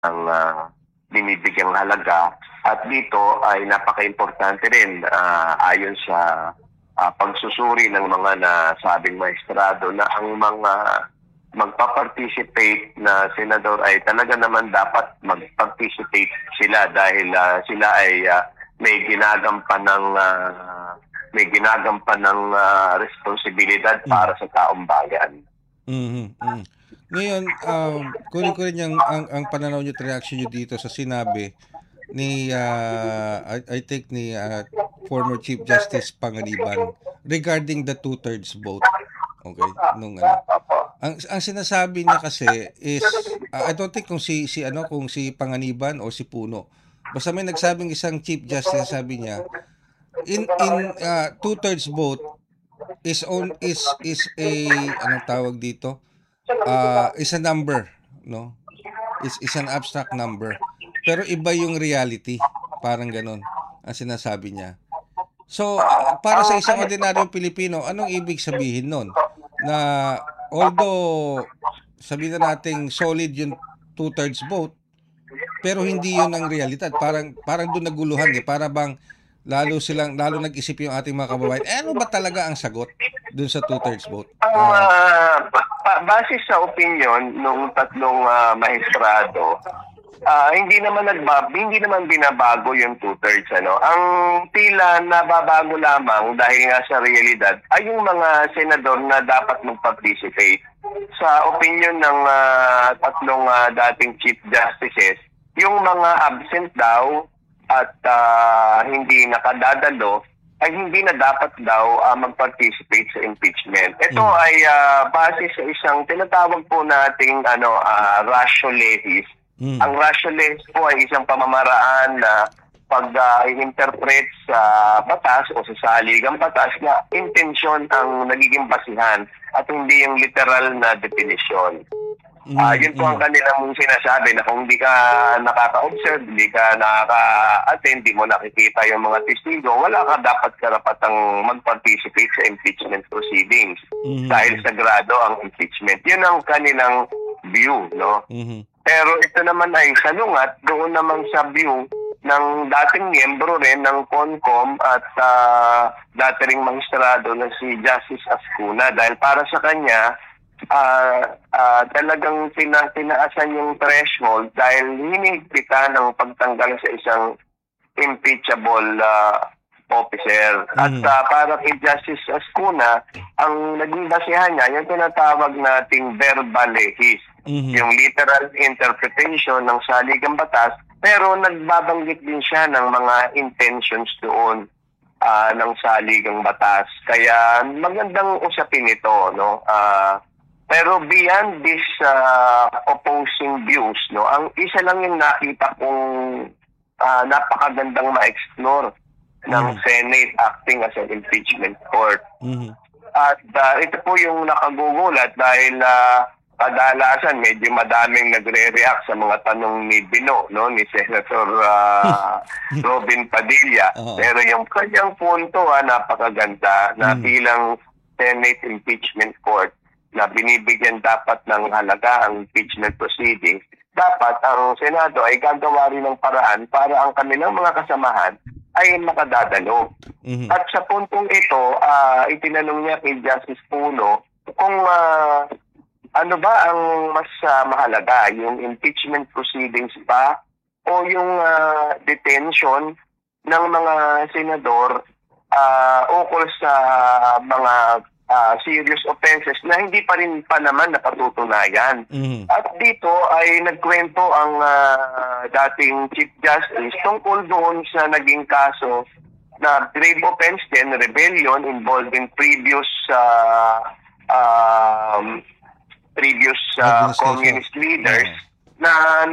ang binibigyang halaga. At dito ay napaka-importante rin ayon sa pagsusuri ng mga nasabing maestrado na ang mga magpa-participate na senador ay talaga naman dapat mag-participate sila dahil sila ay may ginagampan ng responsibilidad para sa taong bayan. Ngayon, kunin ko rin ang pananaw niyo at reaction niyo dito sa sinabi ni I think ni former Chief Justice Panganiban regarding the two-thirds vote. Okay, nung ang sinasabi niya kasi is I don't think kung si Panganiban o si Puno. Basta may nagsabing isang Chief Justice, sabi niya in two-thirds vote is a anong tawag dito? Is a number, no? Is an abstract number. Pero iba yung reality, parang ganun ang sinasabi niya. So, para sa isang ordinaryong Pilipino, anong ibig sabihin nun? Na although sabihin na nating solid yung two-thirds vote, pero hindi yun ang realidad. Parang doon naguluhan para bang lalo nag-isip yung ating mga kababayan. Ano ba talaga ang sagot doon sa two-thirds vote? Base sa opinion ng tatlong maestrado, hindi naman binabago yung two-thirds. Ang tila nababago lamang dahil nga sa realidad ay yung mga senador na dapat mag-participate. Sa opinion ng tatlong dating Chief Justices, yung mga absent daw at hindi nakadadalo ay hindi na dapat daw mag-participate sa impeachment. Ito ay base sa isang tinatawag po nating ratio lehis. Ang ratio lehis po ay isang pamamaraan na pag-interpret sa batas o sa saligang batas na intensyon ang nagiging basihan at hindi yung literal na definition. Yun po ang kanilang sinasabi na kung hindi ka nakaka-observe, hindi ka nakaka-attend, hindi mo nakikita yung mga testigo, wala ka dapat karapatang mag-participate sa impeachment proceedings dahil sagrado ang impeachment. Yun ang kanilang view, no? Pero ito naman ay salungat doon naman sa view ng dating miyembro rin ng CONCOM at dating magistrado na si Justice Ascuna dahil para sa kanya talagang tinaasan yung threshold dahil hinihigpitan ng pagtanggal sa isang impeachable officer. At para kay Justice Ascuna, ang naging basihan niya, yung tinatawag nating verbal lehis, yung literal interpretation ng saligang batas, pero nagbabanggit din siya ng mga intentions doon ng saligang batas. Kaya magandang usapin ito, no? Pero beyond this opposing views, no, ang isa lang yung nakita kong napakagandang ma-explore ng Senate acting as an impeachment court. At ito po yung nakagugulat dahil kadalasan medyo madaming nagre-react sa mga tanong ni Bino, no, ni Senator Robin Padilla. Pero yung kanyang punto napakaganda na bilang Senate impeachment court na binibigyan dapat ng halaga ang impeachment proceedings, dapat ang Senado ay gagawa rin ng paraan para ang kanilang mga kasamahan ay makadadalo. At sa puntong ito, itinanong niya kay Justice Puno kung ano ba ang mas mahalaga, yung impeachment proceedings ba o yung detention ng mga senador ukol sa mga serious offenses na hindi pa rin naman napatutunayan. At dito ay nagkwento ang dating Chief Justice tungkol doon sa naging kaso na grave offense din, rebellion involving previous communist leaders na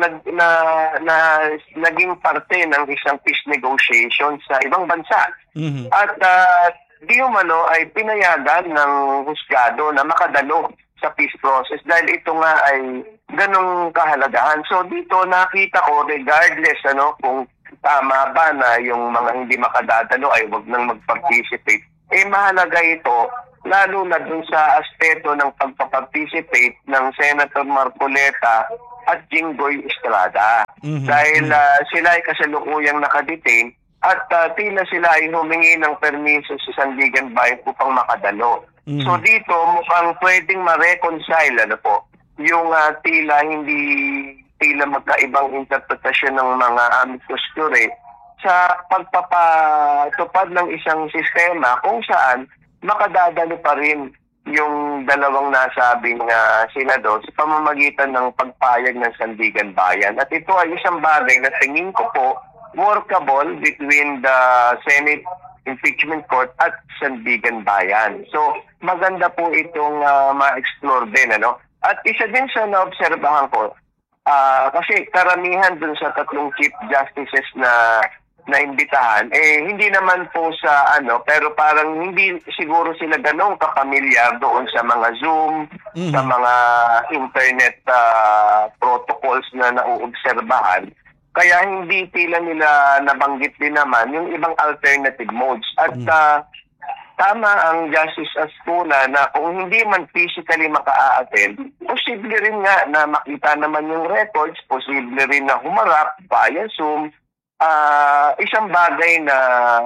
naging parte ng isang peace negotiation sa ibang bansa. At di umano ay pinayagan ng husgado na makadalo sa peace process dahil ito nga ay ganong kahalagahan. So dito nakita ko regardless kung tama ba na yung mga hindi makadadalo ay wag nang mag-participate, mahalaga ito lalo na dun sa aspeto ng pagpa-participate ng Senator Marcoleta at Jinggoy Estrada. Dahil sila ay kasalukuyang nakadetain at tila sila ay humingi ng permiso sa Sandigan Bayan upang makadalo. So dito mukhang pwedeng ma-reconcile yung tila magkaibang interpretasyon ng mga amicus curiae sa pagpapatupad ng isang sistema kung saan makadadalo pa rin yung dalawang nasabing senador sa pamamagitan ng pagpayag ng Sandigan Bayan. At ito ay isang bagay na tingin ko po workable between the Senate Impeachment Court at Sandigan Bayan. So maganda po itong ma-explore din. At isa din sa naobserbahan ko, kasi karamihan dun sa tatlong Chief Justices na imbitahan, hindi naman po sa pero parang hindi siguro sila ganong kapamilyar doon sa mga Zoom, sa mga internet protocols na nauobserbahan. Kaya hindi tila nila nabanggit din naman yung ibang alternative modes. At tama ang Justice Astuna na kung hindi man physically maka-attend, posible rin nga na makita naman yung records, posible rin na humarap via Zoom. Isang bagay na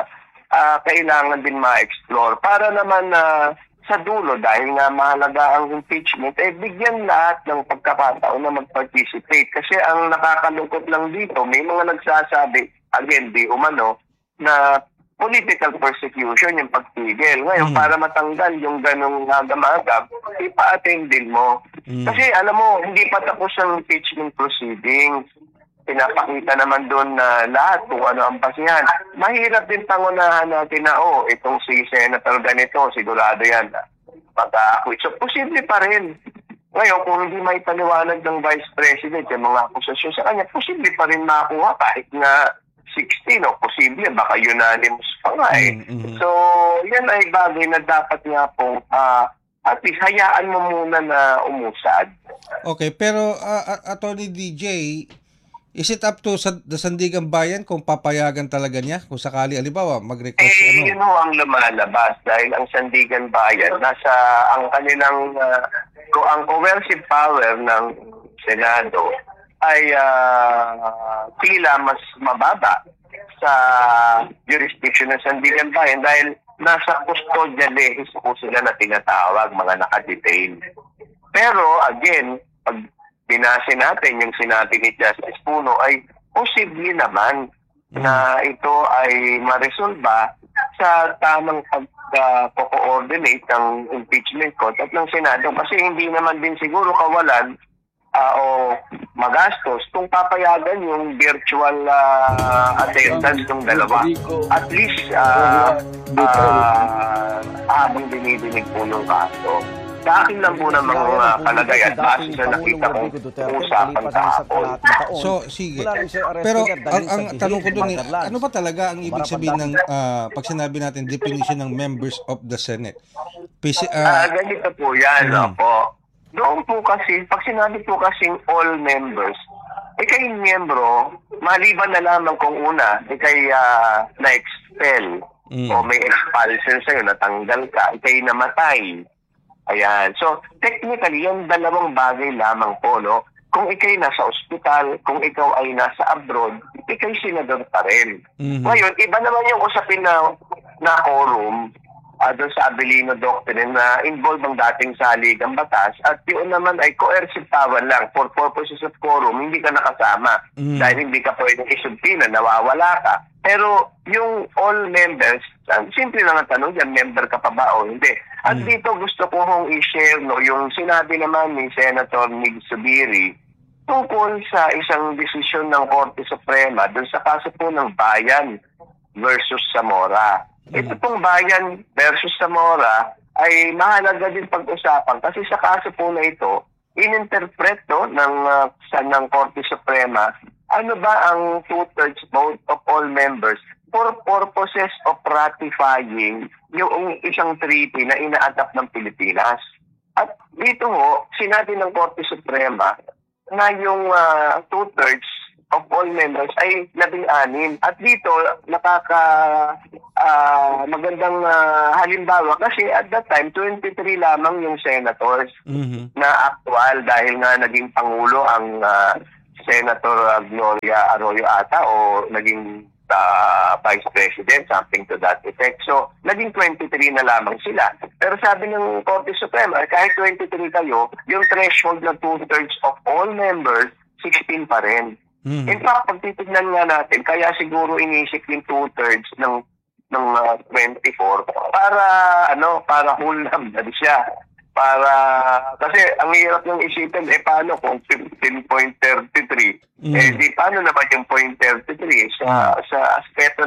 kailangan din ma-explore para naman sa dulo, dahil nga mahalaga ang impeachment, bigyan lahat ng pagkakataon na mag-participate. Kasi ang nakakalungkot lang dito, may mga nagsasabi, again, di umano, na political persecution yung pagtigil. Ngayon, para matanggal yung ganong gamagab, ipa-attend din mo. Kasi alam mo, hindi pa tapos ang impeachment proceedings. Pinapakita naman doon na lahat kung ano ang basihan. Mahirap din pangunahan natin na, itong si Senator ganito, sigurado yan. Pag-acquit. So, posible pa rin. Ngayon, kung hindi may paliwanag ng Vice President yung mga akusasyon sa kanya, posible pa rin makuha kahit na 16 o posible, baka unanimous pa nga So, yan ay bagay na dapat nga po at least hayaan mo muna na umusad. Okay, pero Attorney DJ, is it up to the Sandigan Bayan kung papayagan talaga niya? Kung sakali, alibawa, mag-request yun ang lumalabas dahil ang Sandigan Bayan, ang kanilang, ang coercive power ng Senado ay tila mas mababa sa jurisdiction ng Sandigan Bayan dahil nasa custodial lehis po sila na tinatawag, mga nakadetain. Pero again, pag binase natin yung sinabi ni Justice Puno, ay posible naman na ito ay maresolba sa tamang pag-coordinate ng impeachment court at ng Senado. Kasi hindi naman din siguro kawalan o magastos kung papayagan yung virtual attendance ng dalawa. At least habang dinidinig po yung kaso. Sa akin lang po ng mga palagay at base sa nakita kong usapan kahapon. So, sige. Pero ang tanong ko doon, ano ba talaga ang ibig sabihin ng pag sinabi natin definition ng members of the Senate? Ganito po yan, po. Doon po kasi, pag sinabi po kasing all members, ikay miyembro, maliban na lamang kung una, ikay na-expel o may expulsion sa'yo, natanggal ka, ikay namatay. Ayan. So, technically, yung dalawang bagay lamang po, no? Kung ikay nasa ospital, kung ikaw ay nasa abroad, ikay senador pa rin. Ngayon, iba naman yung usapin na quorum doon sa Abilino Doctrine na involve ang dating saligang batas at yun naman ay coercive power lang. For purposes of quorum, hindi ka nakasama dahil hindi ka pwedeng isubpina, nawawala ka. Pero yung all members, simple lang ang tanong dyan, member ka pa ba o hindi? At dito gusto ko hong i-share yung sinabi naman ni Senator Mig Zubiri tungkol sa isang desisyon ng Korte Suprema doon sa kaso po ng Bayan versus Zamora. Ito pong Bayan versus Zamora ay mahalaga din pag-usapan kasi sa kaso po na ito, ininterpreto ng Korte Suprema ano ba ang two-thirds vote of all members for purposes of ratifying yung isang treaty na ina-adapt ng Pilipinas. At dito ho, sinabi ng Korte Suprema na yung two-thirds of all members ay 16. At dito, magandang halimbawa kasi at that time 23 lamang yung senators na actual dahil nga naging pangulo ang Senator Gloria Arroyo ata o naging Vice President, something to that effect. So, naging 23 na lamang sila. Pero sabi ng Korte Suprema, kahit 23 kayo, yung threshold na 2/3 of all members, 16 pa rin. In fact, pag titignan nga natin, kaya siguro inisip yung 2/3 ng 24 para whole number siya. Kasi ang hirap ng isipin, paano kung 15.33? Di paano naman yung 0.33? Sa aspeto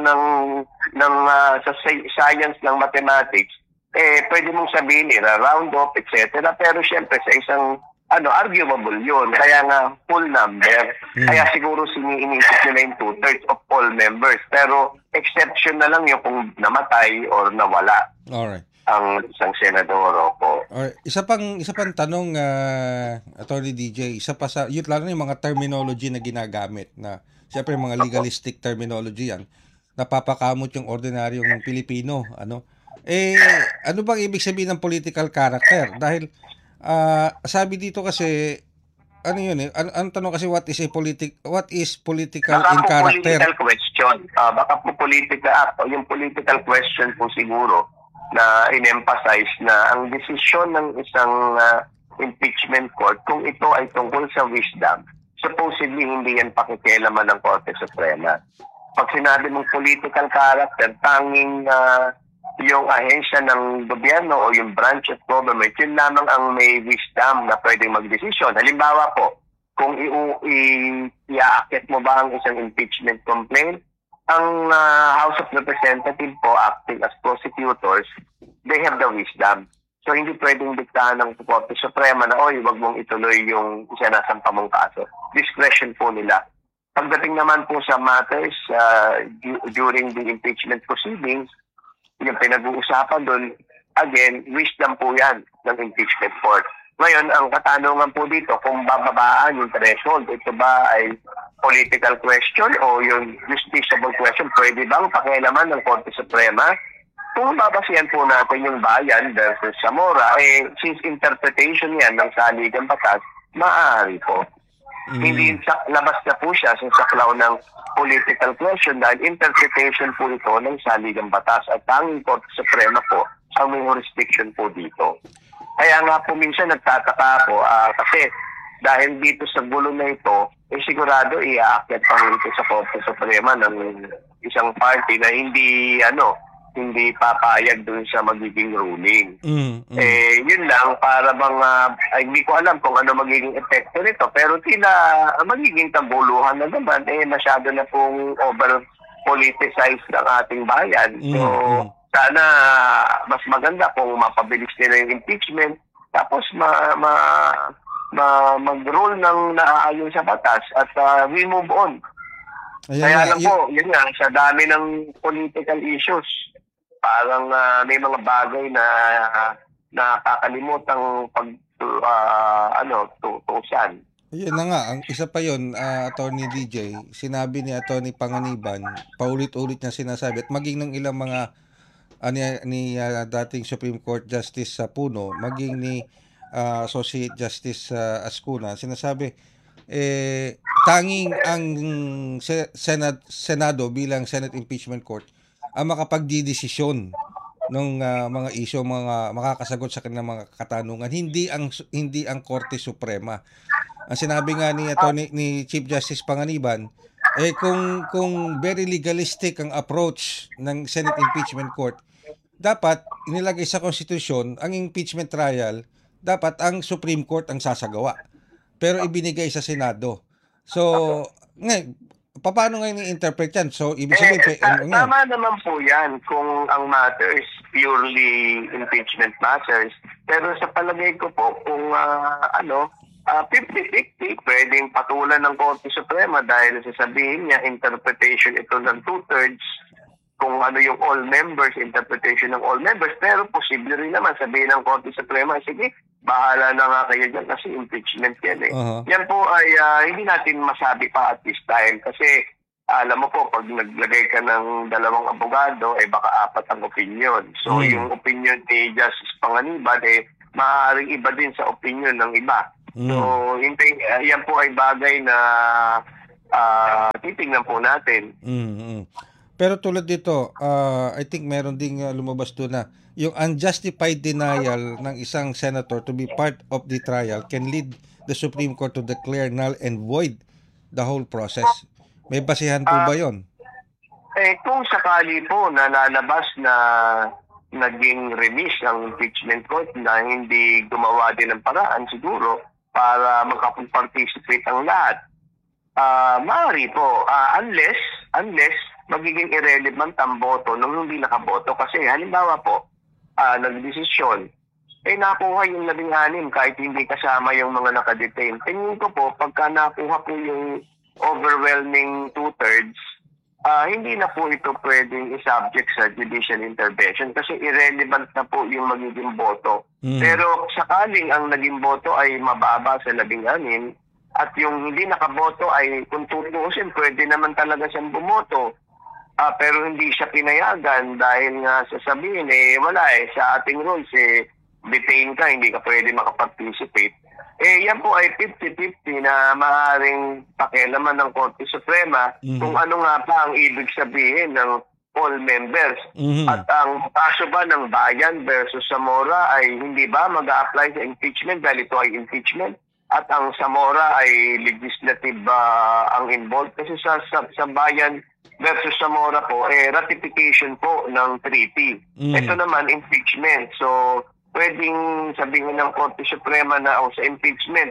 sa science ng mathematics, pwede mong sabihin, round off, etc. Pero syempre, sa isang arguable yun. Kaya nga, full number. Kaya siguro siniinisip nila yung 2/3 of all members. Pero exception na lang yung kung namatay or nawala. Alright. Ang isang senador po. Isa pang tanong, Attorney DJ, isa pa sa lalo na yung mga terminology na ginagamit na siyempre mga legalistic terminology yan. Napapakamot yung ordinaryong Pilipino, ano bang ibig sabihin ng political character? Dahil sabi dito kasi ang tanong kasi what is political in character? Political question. Baka po yung political question po siguro na in-emphasize na ang desisyon ng isang impeachment court, kung ito ay tungkol sa wisdom, supposedly hindi yan pakikialaman ng Korte Suprema. Pag sinabi mong political character, tanging yung ahensya ng gobyerno o yung branch of government, yun lamang ang may wisdom na pwedeng magdesisyon. Halimbawa po, kung iaakit mo ba ang isang impeachment complaint, ang House of Representatives po acting as prosecutors, they have the wisdom. So hindi pwedeng diktahan ng Korte Suprema na, wag mong ituloy yung isinasampa mong kaso. Discretion po nila. Pagdating naman po sa matters during the impeachment proceedings, yung pinag-uusapan doon, again, wisdom po yan ng impeachment court. Ngayon, ang katanungan po dito, kung bababaan yung threshold, ito ba ay political question o yung justiciable question, pwede bang pakialaman ng Korte Suprema? Kung babasihan po natin yung bayan versus Zamora, since interpretation yan ng saligang batas, maaari po. Hindi labas na po siya sa saklaw ng political question dahil interpretation po ito ng saligang batas at tanging Korte Suprema po ang may jurisdiction po dito. Kaya nga po minsan nagtataka po kasi dahil dito sa gulo na ito, sigurado iaakyat pa ito sa Korte Suprema ng isang party na hindi papayag dun sa magiging ruling. Yun lang, para bang, hindi ko alam kung ano magiging epekto nito, pero tila magiging kabuluhan na naman, masyado na pong over-politicized ang ating bayan. So, sana mas maganda kung mapabilis nila yung impeachment, tapos mag-rule ng naaayon sa batas at we move on. Kaya lang po, yun nga, sa dami ng political issues, parang may mga bagay na nakakalimutang tutusan. Yun na nga, ang isa pa yun, Attorney DJ, sinabi ni Attorney Panganiban, paulit-ulit niya sinasabi, at maging ng ilang mga ni dating Supreme Court Justice sa Puno, maging ni Associate Justice Ascuna, sinasabi, tanging ang Senado bilang Senate Impeachment Court ang makapagdidesisyon ng mga isyu, mga makakasagot sa kanilang mga katanungan, hindi ang Korte Suprema. Ang sinabi nga ni Chief Justice Panganiban, kung very legalistic ang approach ng Senate Impeachment Court, dapat inilagay sa konstitusyon ang impeachment trial, dapat ang Supreme Court ang sasagawa. Pero ibinigay sa Senado. So, paano ngayon i-interpret yan? So, ibig sabihin, tama naman po yan kung ang matters purely impeachment matters. Pero sa palagay ko po, kung 50-50, pwedeng patulan ng Korte Suprema dahil sasabihin niya, interpretation ito ng 2/3, kung ano yung all members, interpretation ng all members. Pero posible rin naman sabihin ng Korte Suprema, sige, bahala na nga kayo dyan kasi impeachment yan . Yan po ay hindi natin masabi pa at this time kasi alam mo po, pag naglagay ka ng dalawang abogado, baka apat ang opinion. So, yung opinion ni Justice Panganiban, maaaring iba din sa opinion ng iba. So, yan po ay bagay na titingnan po natin. Pero tulad dito, I think meron ding lumabas doon na yung unjustified denial ng isang senator to be part of the trial can lead the Supreme Court to declare null and void the whole process. May basihan po ba yun? Kung sakali po na lalabas na naging release ang impeachment court na hindi gumawa din ng paraan siguro para makapag-participate ang lahat, maaari po, unless magiging irrelevant ang boto nung hindi nakaboto. Kasi halimbawa po, nagdesisyon, nakuha yung 16 kahit hindi kasama yung mga nakadetain. Tingin ko po, pagka nakuha po yung overwhelming 2/3, hindi na po ito pwedeng i-subject sa judicial intervention kasi irrelevant na po yung magiging boto. Pero sakaling ang naging boto ay mababa sa 16 at yung hindi nakaboto ay kung tutuusin, pwede naman talaga siyang bumoto. Pero hindi siya pinayagan dahil nga sasabihin, wala sa ating rules, detain ka, hindi ka pwede makaparticipate. Yan po ay 50-50 na maaaring pakialaman ng Korte Suprema kung ano nga pa ang ibig sabihin ng all members. At ang kaso ba ng Bayan versus Zamora ay hindi ba mag-a-apply sa impeachment dahil ito ay impeachment? At ang Zamora ay legislative ang involved? Kasi sa Bayan versus Zamora po, ratification po ng treaty. Ito naman, impeachment. So, pwedeng sabihin ng Korte Suprema na sa impeachment,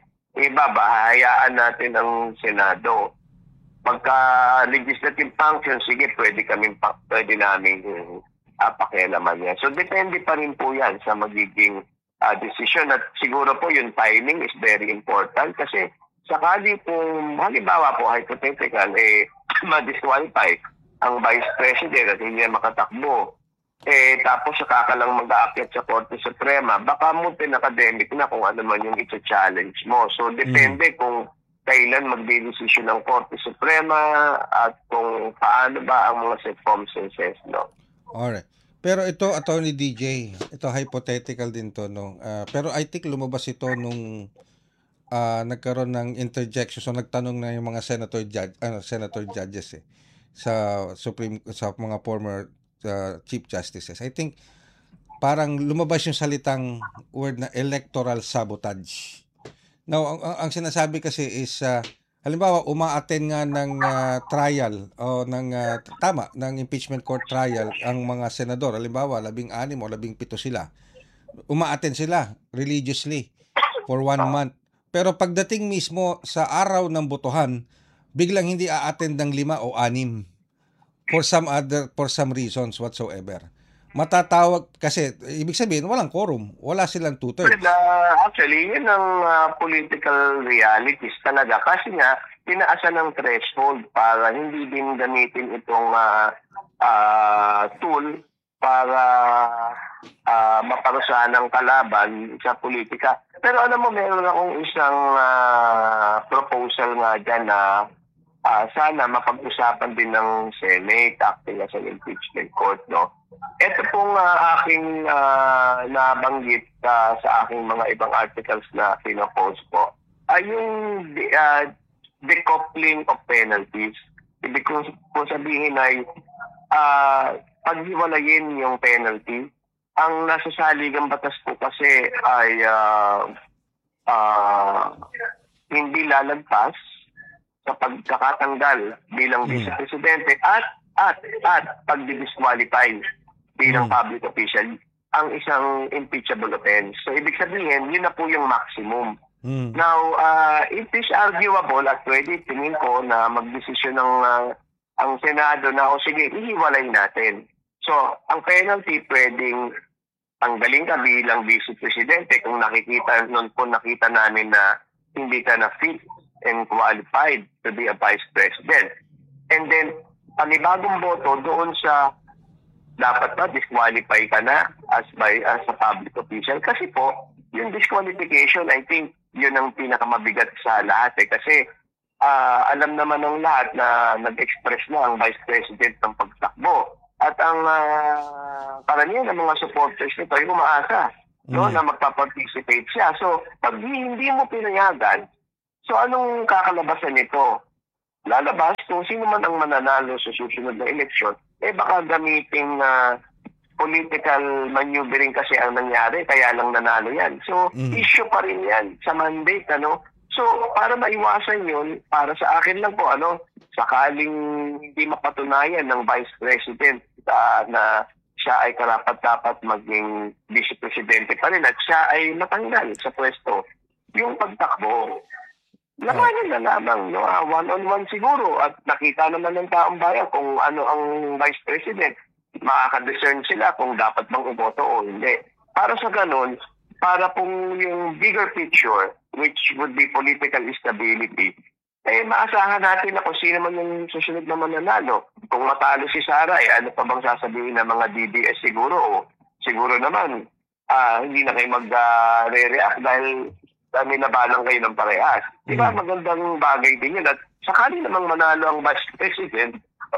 babahayaan natin ang Senado. Pagka legislative function, sige, pwede namin pakialaman yan. So, depende pa rin po yan sa magiging decision. At siguro po yung timing is very important kasi sakali po, halimbawa po, hypothetical, ma-disqualify ang Vice President at hindi makatakbo. Tapos saka ka lang mag-aakyat sa Korte Suprema, baka multi academic na kung ano man yung ito-challenge mo. So, depende kung kailan magdedesisyon ng Korte Suprema at kung paano ba ang mga circumstances, no? Alright. Pero ito, Attorney DJ, ito hypothetical din to, no? Pero I think lumabas ito nung nagkaroon ng interjection. So, nagtanong na yung mga senator judges sa mga former Chief Justices. I think parang lumabas yung salitang word na electoral sabotage. Now, ang sinasabi kasi is halimbawa umaattend nga ng trial o ng impeachment court trial ang mga senador, halimbawa 16 o 17 sila. Umaattend sila religiously for 1 month. Pero pagdating mismo sa araw ng botohan, biglang hindi a-attend ng 5 o 6. For some reasons whatsoever. Matatawag kasi, ibig sabihin, walang quorum. Wala silang 2/3. Actually, yun ang political realities talaga. Kasi nga, tinaasan ng threshold para hindi din gamitin itong tool para maparusahan ng kalaban sa politika. Pero alam mo, meron akong isang proposal nga dyan na sana mapag-usapan din ng Senate acting as an impeachment court, no? Ito pong aking nabanggit sa aking mga ibang articles na pinopost ko ay yung decoupling of penalties. Ibig kong sabihin ay paghiwalayin yung penalty. Ang nasa saligang batas po kasi ay hindi lalagpas sa pagkakatanggal bilang Vice Presidente at pag-disqualify bilang public official ang isang impeachable offense. So, ibig sabihin, yun na po yung maximum. Now, it is arguable at pwede tingin ko na magdesisyon ng ang Senado na, sige, ihiwalay natin. So, ang penalty pwedeng tanggalin ka bilang Vice Presidente kung nakita namin na hindi ka na fit and qualified to be a Vice President. And then, panibagong boto doon sa dapat ba disqualify ka na as a public official. Kasi po, yung disqualification, I think, yun ang pinakamabigat sa lahat. Kasi alam naman ng lahat na nag-express na ang Vice President ng pagtakbo. At ang karamihan ng mga supporters nito ay umaasa na magpa-participate siya. So, pag hindi mo pinayagan, so anong kakalabasan nito? Lalabas kung sino man ang mananalo sa susunod na eleksyon, baka gamiting political maneuvering kasi ang nangyari, kaya lang nanalo yan. So, issue pa rin yan sa mandate, So, para maiwasan yun, para sa akin lang po, sakaling hindi mapatunayan ng Vice President na siya ay karapat-dapat maging Vice Presidente pa rin at siya ay matanggal sa pwesto, yung pagtakbo. Labanan na lamang, one-on-one siguro at nakita naman ng taong bayan kung ano ang Vice President. Makaka-discern sila kung dapat bang uboto o hindi. Para sa ganun, para pong yung bigger picture, which would be political stability, maasahan natin na kung sino man yung susunod na mananalo. Kung matalo si Sara, ano pa bang sasabihin ng mga DDS siguro? O siguro naman, hindi na kayo mag-re-react dahil minabalang kayo ng parehas. Diba, magandang bagay din yun. At sakali namang manalo ang Vice President,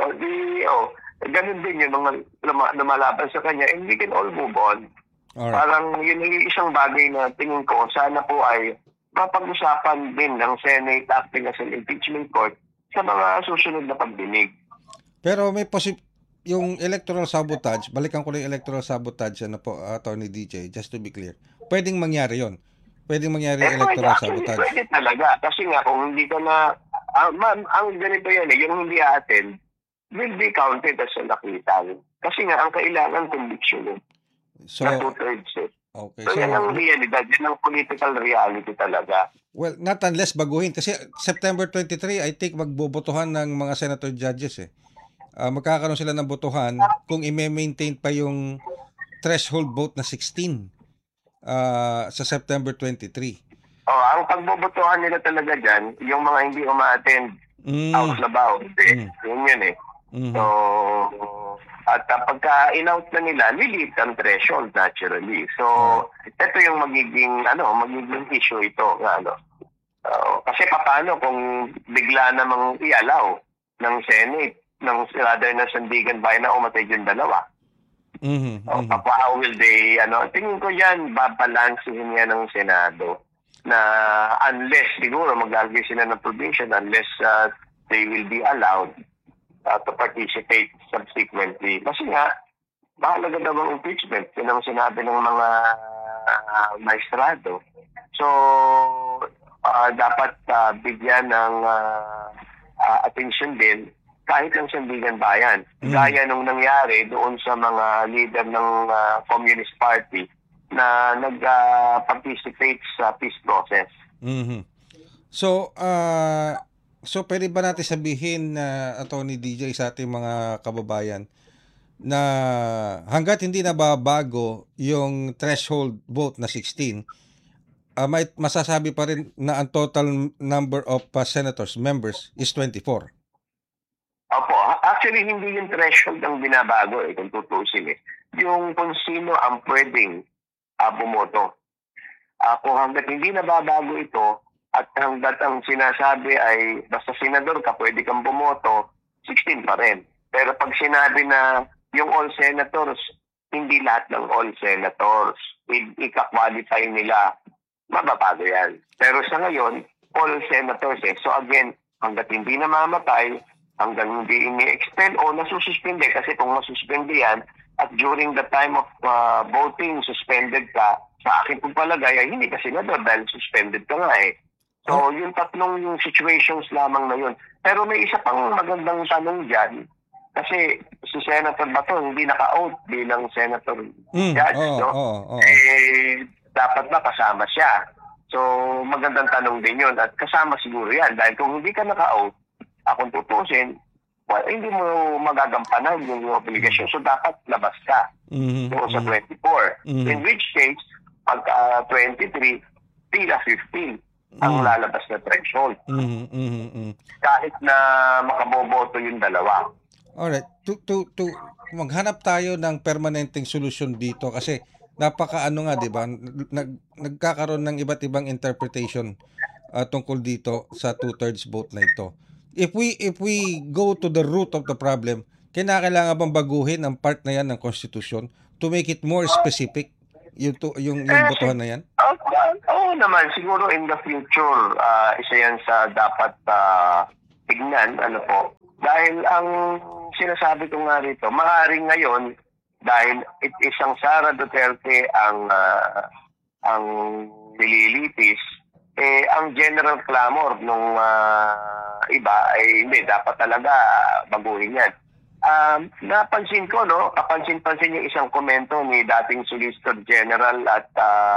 ganun din yung mga lumalaban sa kanya, and we can all move on. Alright. Parang yun yung isang bagay na tingin ko, sana po ay mapag-usapan din ng Senate acting as an impeachment court sa mga susunod na pagdinig. Pero may yung electoral sabotage, balikan ko lang yung electoral sabotage, Attorney DJ, just to be clear. Pwedeng mangyari yon. Pwedeng mangyari yung electoral sabotage. Pwede talaga. Kasi nga, kung hindi ka na, ang ganito yan yung hindi attend, will be counted as a nakitan. Kasi nga, ang kailangan conviction So, na 2/3. Okay. So, yan ang realidad. Yan ang political reality talaga. Well, not unless baguhin. Kasi September 23, I think magbobotohan ng mga senator judges magkakaroon sila ng botohan kung i-maintain pa yung threshold vote na 16 sa September 23. Ang pagbobotohan nila talaga dyan, yung mga hindi uma-attend out na ba? Yun So, at pagka in-out na nila, lilit ang threshold naturally. So, ito yung magiging issue ito. Kasi paano kung bigla namang i-allow ng Senate, rather na Sandigan Bayan na umatay yung dalawa. How will they, tingin ko yan, babalansihin yan ng Senado na unless, siguro mag-argue sila ng provision, unless they will be allowed to participate subsequently. Kasi nga, mahalaga daw ang impeachment. Yun ang sinabi ng mga maestrado. So, dapat bigyan ng attention din kahit ng Sandigan Bayan. Gaya nung nangyari doon sa mga leader ng Communist Party na nag-participate sa peace process. So, pwede ba natin sabihin na, Attorney DJ, sa ating mga kababayan, na hanggat hindi nababago yung threshold vote na 16, may masasabi pa rin na ang total number of senators, members, is 24? Opo. Actually, hindi yung threshold ang binabago kung tutusin Yung kung sino ang pwedeng bumoto. Kung hanggat hindi nababago ito, at hanggat ang sinasabi ay basta senador ka, pwede kang bumoto, 16 pa rin. Pero pag sinabi na yung all senators, hindi lahat ng all senators, ika-qualify nila, mababago yan. Pero sa ngayon, all senators So again, hanggat hindi namamatay, hanggang hindi ini-expel o nasususpende, kasi kung nasuspende yan, at during the time of voting, suspended ka, sa akin kung palagay ay hindi ka senador dahil suspended ka nga So, yung tatlong yung situations lamang na yun. Pero may isa pang magandang tanong dyan. Kasi si Senator Bato hindi naka-out bilang Senator Judge, dapat ba kasama siya? So, magandang tanong din yun. At kasama siguro yan. Dahil kung hindi ka naka-out, akong tutusin, hindi mo magagampanan yung obligation. So, dapat labas ka. Sa 24. In which case, pagka 23, tila 15. Ang lalabas na threshold. Kahit na makaboboto yung dalawa. Alright. To maghanap tayo ng permanenteng solusyon dito kasi napaka di ba? Nagkakaroon ng iba't ibang interpretation tungkol dito sa two-thirds vote na ito. If we go to the root of the problem, kailangan bang baguhin ang part na yan ng konstitusyon to make it more specific yung botohan na yan? Oo naman, siguro in the future, isa yan sa dapat tignan, ano po. Dahil ang sinasabi ko nga rito, maaaring ngayon, dahil isang Sara Duterte ang nililitis, ang general clamor nung iba ay hindi, dapat talaga baguhin yan. Napansin ko, no, kapansin-pansin yung isang komento ni dating Solicitor General at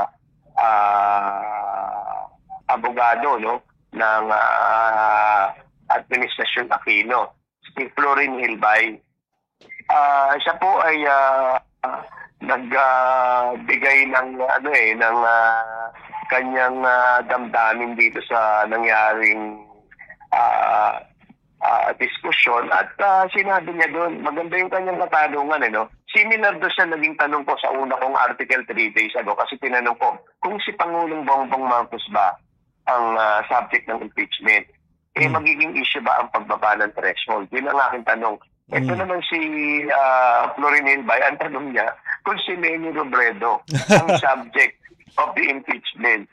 abogado, no, ng Administrasyon Aquino, si Florin Hilbay. Siya po ay nagbigay ng ng kanyang damdamin dito sa nangyaring diskusyon at sinabi niya doon, maganda yung kanyang katanungan, no? Similar doon sa naging tanong ko sa una kong article 3 days ago kasi tinanong ko kung si Pangulong Bongbong Marcos ba ang subject ng impeachment, magiging issue ba ang pagbaba ng threshold? Yun ang aking tanong. Ito naman si Florin Hilbay, ang tanong niya kung si Leni Robredo ang subject of the impeachment.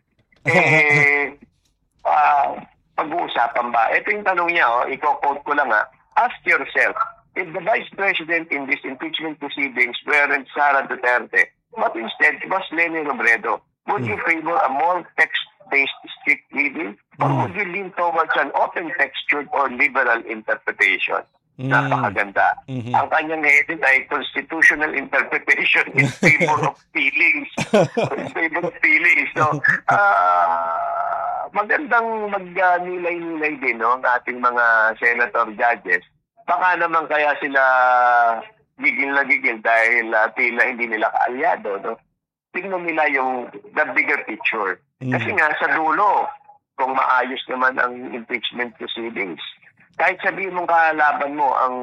Pag-uusapan ba? Ito yung tanong niya, i-quote ko lang ask yourself, if the Vice President in this impeachment proceedings weren't Sara Duterte, but instead was Leni Robredo, would you favor a more text-based strict reading or would you lean towards an open-textured or liberal interpretation? Napakaganda. Ang kanyang heading ay constitutional interpretation in favor of feelings. In favor of feelings. So, magandang mag-nilay-nilay din, no, ng ating mga senator judges. Baka naman kaya sila gigil na gigil dahil tila hindi nila kaalyado, no? Tingnan nila yung the bigger picture. Kasi nga sa dulo, kung maayos naman ang impeachment proceedings, kahit sabihin mong kalaban mo ang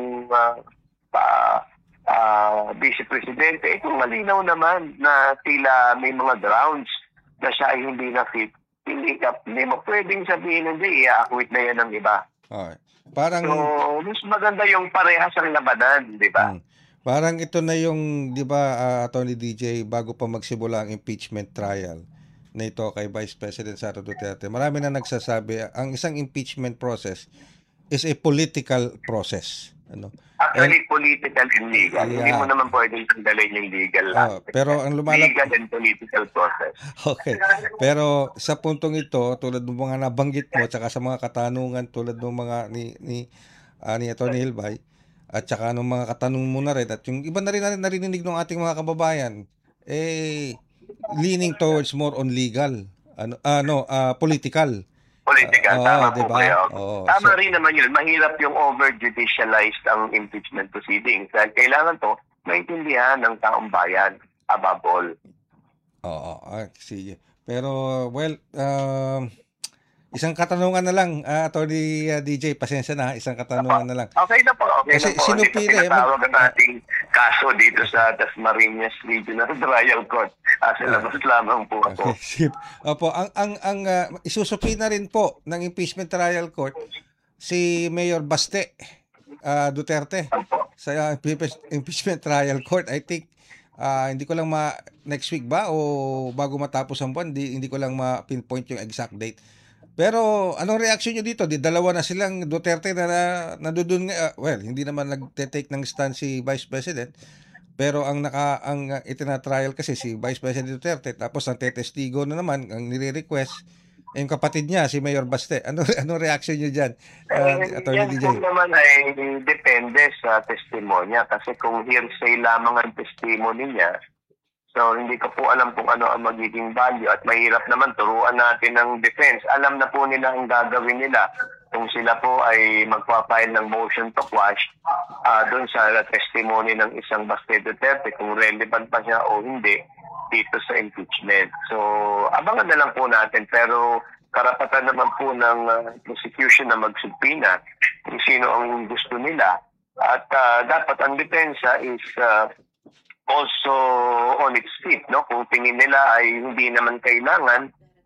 Vice Presidente, itong malinaw naman na tila may mga grounds na siya ay hindi na fit. Hindi mo pwedeng sabihin hindi, i-acquit na yan ng iba. Okay. Parang, so, mas maganda yung parehas ang labanan, di ba? Parang ito na yung, di ba, Atty. DJ, bago pa magsimula ang impeachment trial na ito kay Vice President Sara Duterte, marami na nagsasabi, ang isang impeachment process is a political process. Ano? Actually, political and legal. Yeah. Hindi mo naman pwedeng sandalin yung legal lang. Pero ang legal and political process. Okay. Pero sa puntong ito, tulad ng mga nabanggit mo, tsaka sa mga katanungan tulad ng mga ni Atty. Hilbay, at tsaka ng mga katanong mo na rin, at yung iba na rin narinig ng ating mga kababayan, leaning towards more on legal, political. Tama diba? po. Tama rin naman yun. Mahirap yung over-judicialized ang impeachment proceedings. Dahil kailangan to maintindihan ng taong bayan above all. Sige. Pero, well, isang katanungan na lang, Atty. DJ, pasensya na, isang katanungan na lang. Okay na po. Kasi sinupili. Tinatawag ang ating kaso dito sa Dasmariñas Regional Trial Court. Sa labas lamang po ako. Okay. Opo, ang isusupi na rin po ng impeachment trial court si Mayor Baste Duterte sa impeachment trial court. I think hindi ko lang next week ba o bago matapos ang buwan, hindi ko lang ma-pinpoint yung exact date. Pero anong reaction nyo dito? Dalawa na silang Duterte na nandoon well, hindi naman nagte-take ng stand si Vice President. Pero ang itina-trial kasi si Vice President Duterte, tapos ang tetestigo na naman, ang nire-request, yung kapatid niya, si Mayor Baste. Ano reaction niyo dyan, Atty. DJ? Yan naman ay depende sa testimonya. Kasi kung hearsay lamang ang testimony niya, so hindi ko po alam kung ano ang magiging value. At mahirap naman turuan natin ng defense. Alam na po nila ang gagawin nila. Kung sila po ay magpa-file ng motion to quash doon sa testimony ng isang Baste Duterte, kung relevant pa siya o hindi dito sa impeachment. So, abangan na lang po natin. Pero karapatan naman po ng prosecution na magsubpina kung sino ang gusto nila. At dapat ang depensa is also on its feet. No? Kung tingin nila ay hindi naman kailangan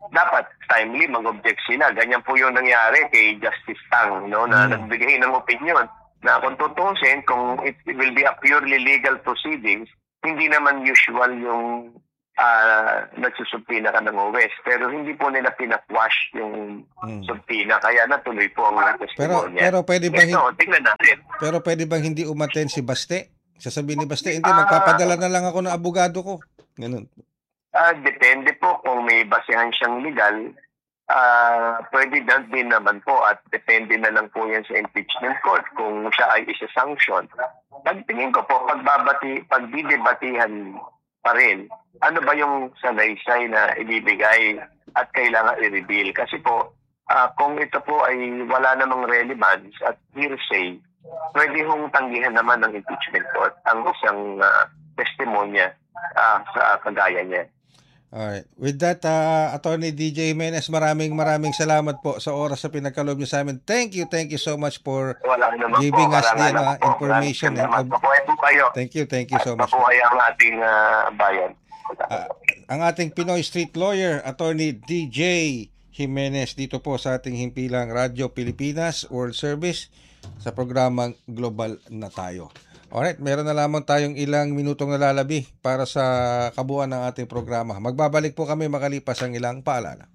dapat timely mag-object sila. Ganyan po yung nangyari kay Justice Tang, no, na nagbigay ng opinion na kung tutusin, kung it will be a purely legal proceedings, hindi naman usual yung nagsusubpina ka ng West. Pero hindi po nila pinakwash yung subpina. Kaya natuloy po ang testimonya. Pero pwede ba tingnan natin. Pero pwede bang hindi umattend si Baste? Sasabihin ni Baste, hindi, magpapadala na lang ako ng abogado ko. Ganun. Depende po kung may basehan siyang legal. Pwede din naman po at depende na lang po yan sa impeachment court kung siya ay isa-sanction. Pagtingin ko po, pagdidebatihan pa rin, ano ba yung salaysay na ibibigay at kailangan i-reveal. Kasi po, kung ito po ay wala namang relevance at hearsay, pwede hong tanggihan naman ng impeachment court ang isang testimonya sa kagaya niya. Alright. With that, Attorney DJ Jimenez, maraming salamat po sa oras sa pinagkaloob niyo sa amin. Thank you so much for giving us the information. Thank you so much. Mabuhay ang ating bayan. Ang ating Pinoy Street Lawyer, Attorney DJ Jimenez, dito po sa ating himpilang Radyo Pilipinas World Service sa programang Global na Tayo. Alright, meron na lamang tayong ilang minutong nalalabi para sa kabuuan ng ating programa. Magbabalik po kami makalipas ang ilang paalala.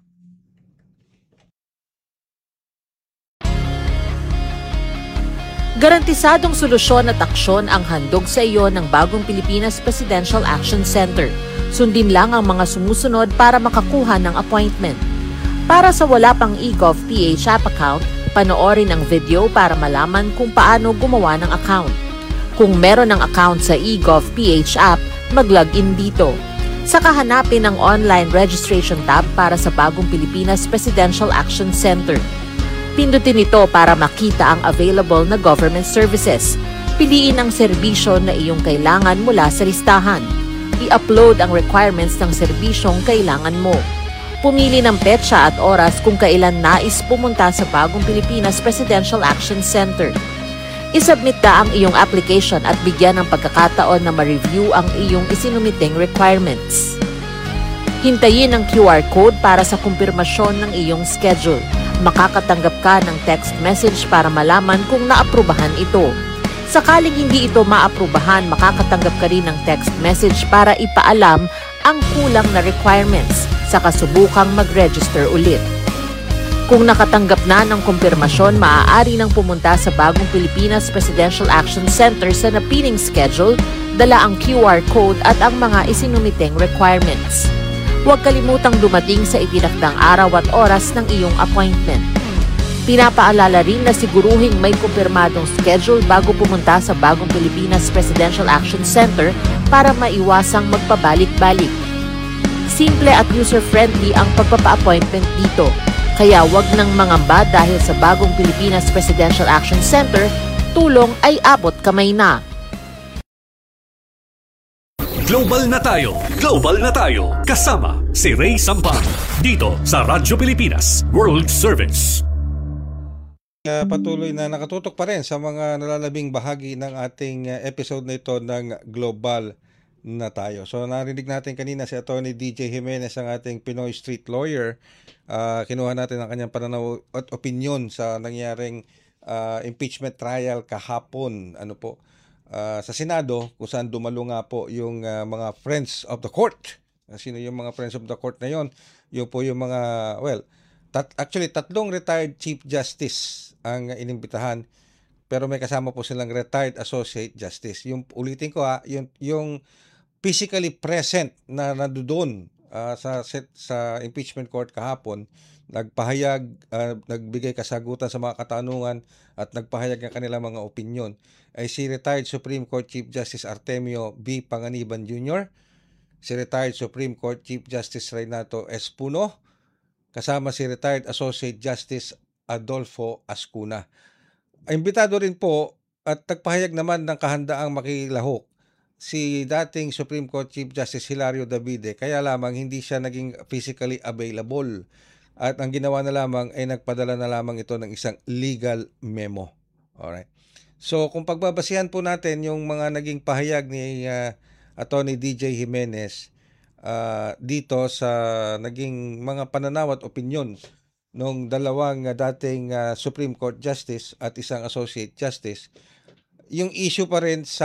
Garantisadong solusyon at aksyon ang handog sa iyo ng Bagong Pilipinas Presidential Action Center. Sundin lang ang mga sumusunod para makakuha ng appointment. Para sa wala pang eGov.ph app account, panoorin ang video para malaman kung paano gumawa ng account. Kung meron ng account sa eGov.ph app, mag-login dito. Saka hanapin ang online registration tab para sa Bagong Pilipinas Presidential Action Center. Pindutin ito para makita ang available na government services. Piliin ang serbisyo na iyong kailangan mula sa listahan. I-upload ang requirements ng serbisyong kailangan mo. Pumili ng petsa at oras kung kailan nais pumunta sa Bagong Pilipinas Presidential Action Center. I-submit na ang iyong application at bigyan ng pagkakataon na ma-review ang iyong isinumiting requirements. Hintayin ang QR code para sa kumpirmasyon ng iyong schedule. Makakatanggap ka ng text message para malaman kung naaprubahan ito. Sakaling hindi ito maaprubahan, makakatanggap ka rin ng text message para ipaalam ang kulang na requirements sa kasubukang mag-register ulit. Kung nakatanggap na ng kumpirmasyon, maaari nang pumunta sa Bagong Pilipinas Presidential Action Center sa napiling schedule, dala ang QR code at ang mga isinumiteng requirements. Huwag kalimutang dumating sa itinakdang araw at oras ng iyong appointment. Pinapaalala rin na siguruhing may kumpirmadong schedule bago pumunta sa Bagong Pilipinas Presidential Action Center para maiwasang magpabalik-balik. Simple at user-friendly ang pagpapa-appointment dito. Kaya wag nang mangamba dahil sa Bagong Pilipinas Presidential Action Center, tulong ay abot kamay na. Global na tayo! Global na tayo! Kasama si Ray Sampang dito sa Radyo Pilipinas World Service. Patuloy na nakatutok pa rin sa mga nalalabing bahagi ng ating episode na ito ng Global na Tayo. So narinig natin kanina si Attorney DJ Jimenez, ang ating Pinoy Street Lawyer. Kinuha natin ang kanyang pananaw at opinion sa nangyaring impeachment trial kahapon sa Senado, kung saan dumalo nga po yung mga Friends of the Court. Sino yung mga Friends of the Court na yon? Yung po yung mga, tatlong retired Chief Justice ang inimbitahan, pero may kasama po silang retired Associate Justice. Yung ulitin ko yung physically present na nandoon sa impeachment court kahapon, nagpahayag, nagbigay kasagutan sa mga katanungan at nagpahayag ng kanilang mga opinyon ay si retired Supreme Court Chief Justice Artemio B. Panganiban Jr., si retired Supreme Court Chief Justice Renato S. Puno, kasama si retired Associate Justice Adolfo Ascuna. Imbitado rin po at nagpahayag naman ng kahandaang makilahok si dating Supreme Court Chief Justice Hilario Davide, kaya lamang hindi siya naging physically available. At ang ginawa na lamang ay nagpadala na lamang ito ng isang legal memo. Alright. So kung pagbabasihan po natin yung mga naging pahayag ni Attorney DJ Jimenez, dito sa naging mga pananaw at opinyon nung dalawang dating Supreme Court Justice at isang Associate Justice. Yung issue pa rin sa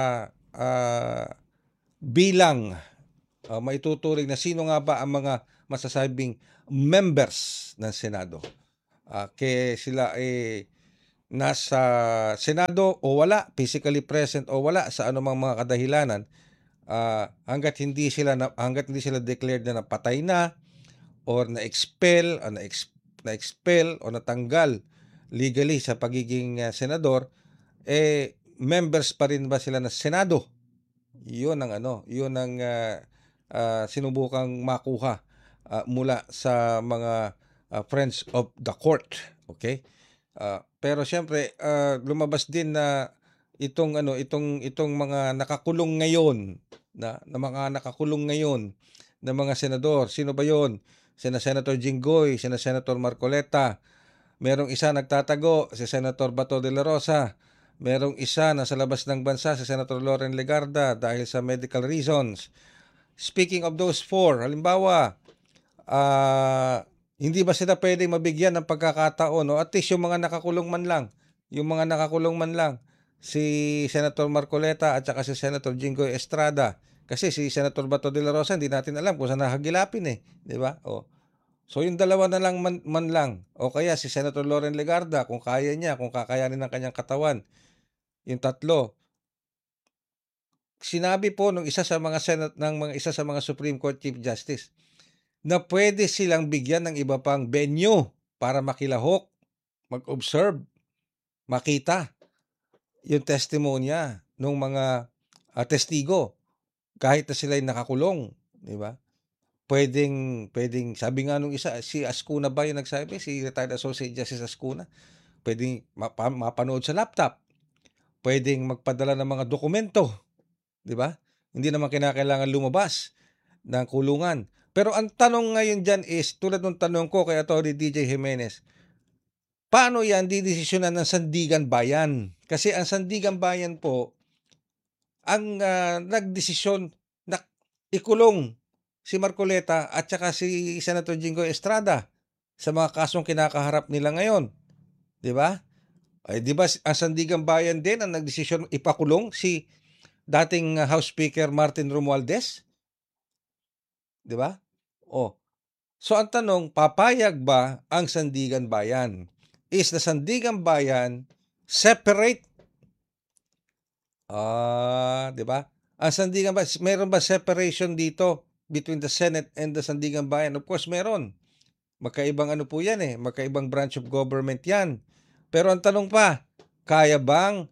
bilang maituturing na sino nga ba ang mga masasabing members ng Senado. Kaya sila nasa Senado o wala, physically present o wala sa anumang mga kadahilanan, hanggat hindi sila declared na napatay na or na-expel o natanggal legally sa pagiging senador, members pa rin ba sila ng Senado? Yun ang sinubukang makuha mula sa mga friends of the court. Okay? Pero syempre lumabas din na itong mga nakakulong ngayon na mga nakakulong ngayon na mga senador. Sino ba 'yon? Senator Jinggoy, Senator Marcoleta. Merong isa nagtatago, si Senator Bato de la Rosa. Merong isa na sa labas ng bansa, si Senator Loren Legarda dahil sa medical reasons. Speaking of those four, halimbawa, hindi ba sila pwedeng mabigyan ng pagkakataon o at least yung mga nakakulong man lang, si Senator Marcoleta at saka si Senator Jinggoy Estrada. Kasi si Senator Bato de la Rosa, hindi natin alam kung saan nahagilapin di ba? So yung dalawa na lang man lang, o kaya si Senator Loren Legarda, kung kaya niya, kung kakayanin ng kanyang katawan, yung tatlo. Sinabi po ng isa sa mga Supreme Court Chief Justice na pwede silang bigyan ng iba pang venue para makilahok, mag-observe, makita yung testimonya ng mga testigo kahit na sila'y nakakulong, di ba? Pwedeng, sabi nga nung isa, si Ascuna ba yung nagsabi, si retired Associate Justice Ascuna, pwedeng mapanood sa laptop, pwedeng magpadala ng mga dokumento, di ba? Hindi naman kinakailangan lumabas ng kulungan. Pero ang tanong ngayon dyan is, tulad ng tanong ko kay Atty. DJ Jimenez, paano yan didesisyonan ng Sandigan Bayan? Kasi ang Sandigan Bayan po, ang nagdesisyon na ikulong si Marcoleta at saka si Senator Jinggoy Estrada sa mga kasong kinakaharap nila ngayon. Di ba? Di ba ang Sandigan Bayan din ang nagdesisyon ipakulong si dating House Speaker Martin Romualdez? Di ba? So ang tanong, papayag ba ang Sandigan Bayan? Is the Sandigan Bayan separate? Di ba? Ang Sandigan Bayan, meron ba separation dito between the Senate and the Sandigan Bayan? Of course, meron. Magkaibang po yan magkaibang branch of government yan. Pero ang tanong pa, kaya bang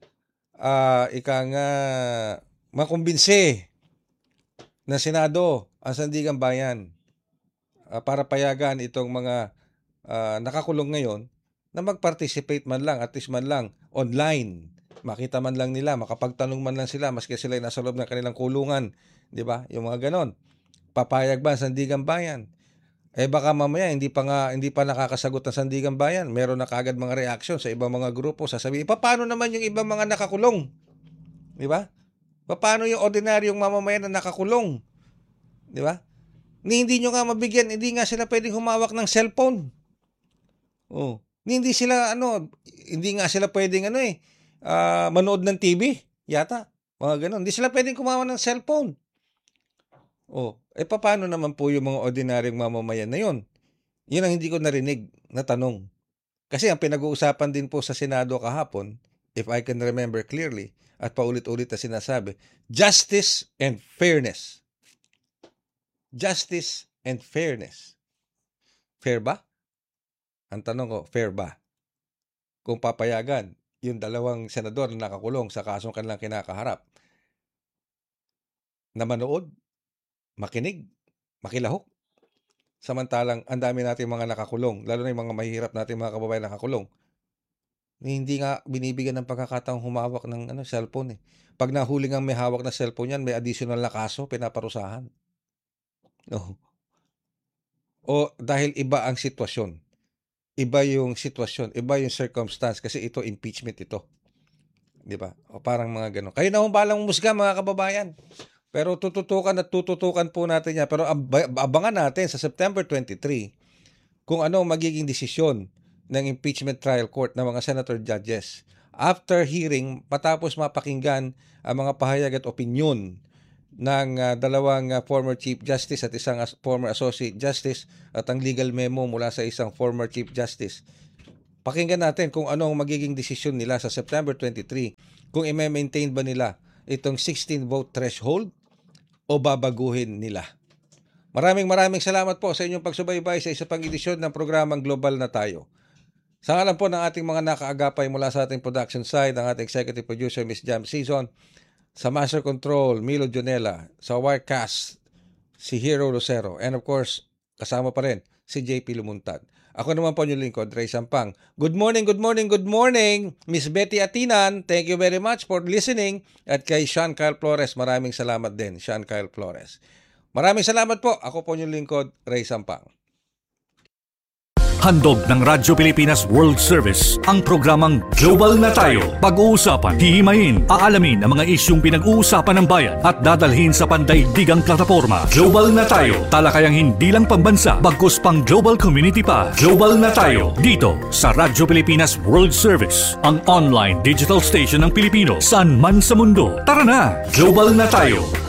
makumbinse ng Senado ang Sandigan Bayan para payagan itong mga nakakulong ngayon na mag-participate man lang, at least man lang online. Makita man lang nila, makapagtanong man lang sila maski sila nasa loob ng kanilang kulungan, 'di ba? Yung mga ganon. Papayag ba ang Sandigan Bayan? Baka mamaya hindi pa nakakasagot ng Sandigan Bayan. Meron na kaagad mga reaction sa ibang mga grupo, sasabihin, paano naman yung ibang mga nakakulong? 'Di ba? Paano yung ordinaryong mamamayan na nakakulong? 'Di ba? Hindi nyo nga mabigyan, hindi nga sila pwedeng humawak ng cellphone. Hindi nga sila pwedeng manood ng TV, yata. Mga ganun. Hindi sila pwedeng kumawa ng cellphone. Paano naman po yung mga ordinaryong mamamayan na yun? Yun ang hindi ko narinig na tanong. Kasi ang pinag-uusapan din po sa Senado kahapon, if I can remember clearly, at paulit-ulit na sinasabi, justice and fairness. Justice and fairness. Fair ba? Ang tanong ko, fair ba? Kung papayagan yung dalawang senador na nakakulong sa kasong kanilang kinakaharap na manood, makinig, makilahok. Samantalang ang dami nating mga nakakulong, lalo na yung mga mahihirap nating mga kababayan nakakulong, hindi nga binibigyan ng pagkakataong humawak ng cellphone. Pag nahuling ang may hawak na cellphone yan, may additional na kaso, pinaparusahan. O dahil iba ang sitwasyon. Iba yung sitwasyon, iba yung circumstance kasi ito impeachment ito. 'Di ba? O parang mga ganun. Kayo na balang musga mga kababayan. Pero tututukan po natin yan. Pero abangan natin sa September 23 kung ano ang magiging desisyon ng impeachment trial court ng mga senator judges. After hearing, patapos mapakinggan ang mga pahayag at opinyon ng dalawang former Chief Justice at isang former Associate Justice at ang legal memo mula sa isang former Chief Justice. Pakinggan natin kung ano ang magiging desisyon nila sa September 23, kung i-maintain ba nila itong 16 vote threshold o babaguhin nila. Maraming salamat po sa inyong pagsubaybay sa isa pang edisyon ng programang Global na Tayo. Sa ngalan po ng ating mga nakaagapay mula sa ating production side, ang ating executive producer Miss Jam Season, sa Master Control Milo Jonela, sa Wirecast si Hero Lucero, and of course kasama pa rin si JP Lumuntad. Ako naman po yung lingkod, Ray Sampang. Good morning, Miss Betty Atinan. Thank you very much for listening. At kay Sean Kyle Flores, maraming salamat din, Sean Kyle Flores. Maraming salamat po. Ako po yung lingkod, Ray Sampang. Handog ng Radyo Pilipinas World Service ang programang Global na Tayo. Pag-uusapan, hihimayin, aalamin ang mga isyung pinag-uusapan ng bayan at dadalhin sa pandaigdigang plataforma. Global na Tayo, talakayang hindi lang pambansa, bagkus pang global community pa. Global na Tayo, dito sa Radyo Pilipinas World Service, ang online digital station ng Pilipino saan man sa mundo. Tara na, Global na Tayo.